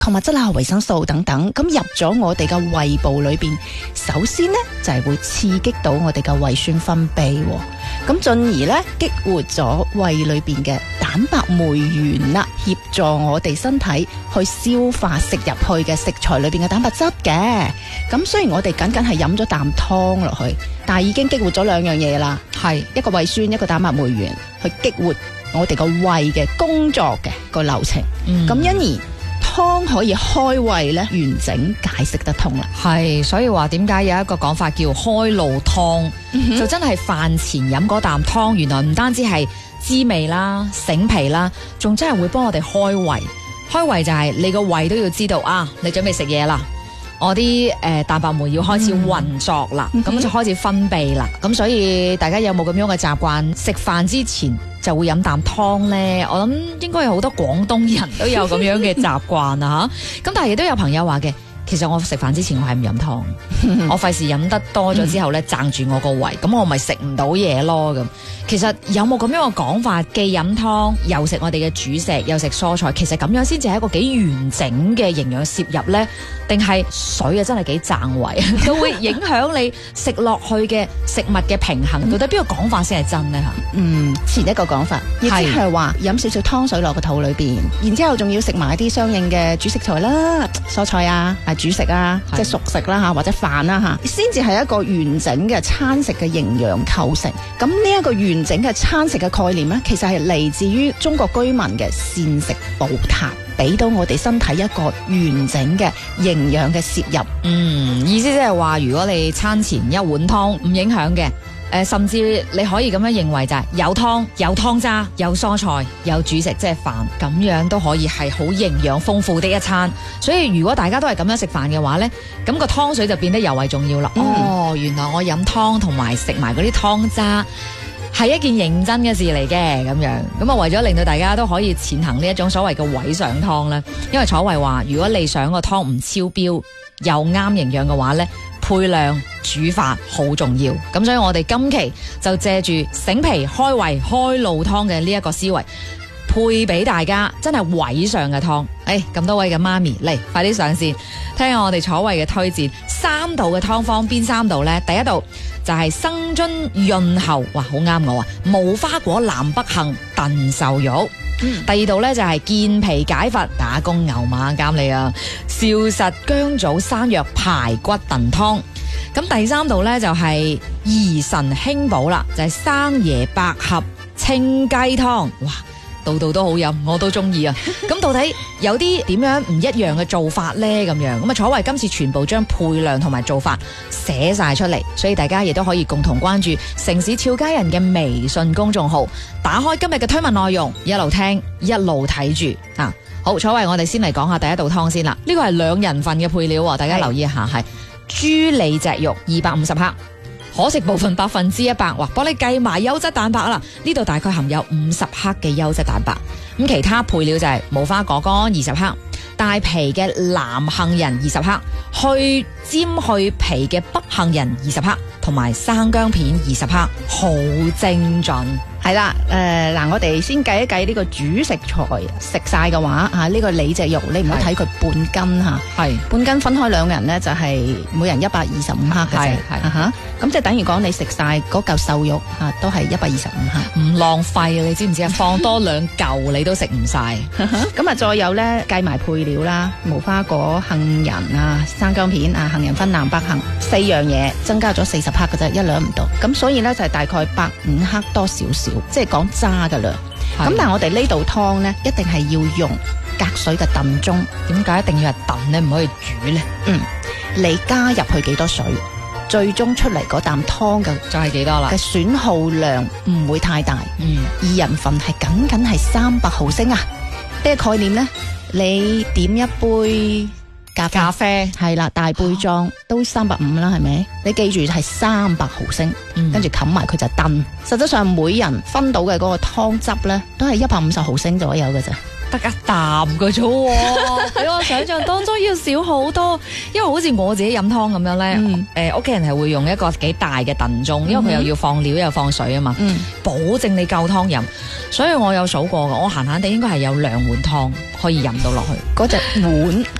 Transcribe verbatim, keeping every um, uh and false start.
礦物質啦、維生素等等，咁入咗我哋嘅胃部裏邊，首先呢，就係會刺激到我哋嘅胃酸分泌，咁進而呢，激活咗胃裏邊嘅蛋白酶原啦，協助我哋身體去消化食入去嘅食材裏邊嘅蛋白質嘅。咁雖然我哋僅僅係飲咗啖湯落去，但係已經激活咗兩樣嘢啦，係一個胃酸，一個蛋白酶原，去激活我哋個胃嘅工作嘅個流程。咁、嗯、因而湯可以開胃咧，完整解釋得通啦。 係，所以話點解有一個講法叫開路湯，嗯、就真係飯前飲嗰啖湯，原來唔單止係滋味啦、醒脾啦，仲真係會幫我哋開胃。開胃就係你個胃都要知道啊，你準備食嘢啦。我啲誒、呃、蛋白酶要開始運作啦，咁、嗯、就開始分泌啦。咁所以大家有冇咁樣嘅習慣？食飯之前就會飲啖湯呢？我諗應該有好多廣東人都有咁樣嘅習慣啊嚇。咁但係亦都有朋友話嘅，其實我食飯之前我係唔飲湯，我費事飲得多咗之後咧，撐住我個胃，咁我咪食唔到嘢咯咁。其實有冇咁樣嘅講法？既飲湯又食我哋嘅主食，又食蔬菜，其實咁樣先至係一個幾完整嘅營養攝入呢？定係水啊真係幾撐胃，都會影響你食落去嘅食物嘅平衡。到底邊個講法先係真呢？嚇？ 嗯，前一個講法，亦即係話飲少少湯水落個肚裏邊，然之後仲要食埋啲相應嘅主食材啦、蔬菜啊、主食啊，即係熟食啦嚇，或者飯啦嚇，先至係一個完整嘅餐食嘅營養構成。咁呢一個完整嘅餐食嘅概念呢，其實係嚟自於中國居民嘅膳食寶塔，俾到我哋身體一個完整嘅營養嘅攝入。 嗯，意思即係話，如果你餐前一碗湯唔影響嘅。誒、呃，甚至你可以咁樣認為就係有湯、有湯渣、有蔬菜、有主食，即係飯，咁樣都可以係好營養豐富的一餐。所以如果大家都係咁樣食飯嘅話呢，咁個湯水就變得尤為重要啦。嗯、哦，原來我飲湯同埋食埋嗰啲湯渣係一件認真嘅事嚟嘅，咁樣咁啊，為咗令到大家都可以踐行呢一種所謂嘅位上湯呢，因為楚慧話，如果你想個湯唔超標又啱營養嘅話呢，配量煮法好重要，咁所以我哋今期就借住醒脾開胃開路湯嘅呢一個思維，配俾大家真係位上嘅湯。誒，咁多位嘅媽咪嚟，快啲上線聽下我哋楚慧嘅推薦。三道嘅湯方，邊三道呢？第一道就係生津潤喉，哇，好啱我啊！無花果南北杏燉瘦肉。嗯、第二道呢，就係健脾解乏，打工牛馬啱你啊！少實薑棗山藥排骨燉湯。咁第三道呢，就係怡神興補啦，就係、是、生椰百合清雞湯。哇，道道都好飲，我都中意啊！咁到底有啲點樣唔一樣嘅做法呢？咁樣咁啊，楚慧今次全部將配量同埋做法寫晒出嚟，所以大家亦都可以共同關注城市俏佳人嘅微信公眾號，打開今日嘅推文內容，一路聽一路睇住啊！好，楚慧，我哋先嚟講下第一道湯先啦。呢個係兩人份嘅配料，大家留意一下，係豬里脊肉二百五十克。可食部分百分之一百，哇！幫你計埋優質蛋白啦，呢度大概含有五十克嘅優質蛋白。咁其他配料就係無花果乾二十克，帶皮嘅南杏仁二十克，去尖去皮嘅北杏仁二十克，同埋生薑片二十克，好精準。 係啦，誒、呃、嗱，我哋先計一計呢個主食材食晒嘅話，啊呢、這個里脊肉你唔好睇佢半斤吓，係半斤分開兩人咧就係、是、每人一百二十五克嘅啫，係吓，咁即係等於講你食晒嗰嚿瘦肉吓、啊、都係一百二十五克， 唔浪費啊！你知唔知啊？放多兩嚿你都食唔晒， 咁啊再有咧計埋配料啦，無花果、杏仁啊、生薑片啊、杏仁分南北杏四樣嘢，增加咗四十克嘅啫，一兩唔到，咁所以咧就係、是、大概百五克多少少。即係講渣嘅量，咁但係我哋呢道湯呢，一定係要用隔水嘅燉盅。點解一定要係燉呢？唔可以煮呢？嗯，你加入去幾多水，最終出嚟嗰啖湯嘅就係幾多啦？ 嘅損耗量唔會太大。嗯，二人份係僅僅係三百毫升啊！呢個概念呢，你點一杯咖啡咖啡係啦，大杯裝、哦、都三百五啦，係咪？你記住係三百毫升，嗯、跟住冚埋佢就燉。實際上每人分到嘅嗰個湯汁咧，都係一百五十毫升左右嘅啫。 得一啖嘅啫喎，比我想象當中要少好多。因為好似我自己飲湯咁樣咧， 嗯誒屋企人係會用一個幾大嘅燉盅，因為佢又要放料又放水啊嘛， 嗯保證你夠湯飲。所以我有數過嘅，我閒閒地應該係有兩碗湯可以飲到落去。 嗰隻碗